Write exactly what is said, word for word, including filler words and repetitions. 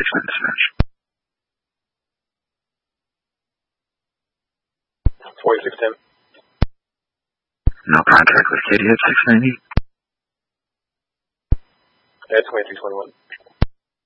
for dispatch. forty-six ten. No contact with Katie at six ninety. At twenty-three twenty-one.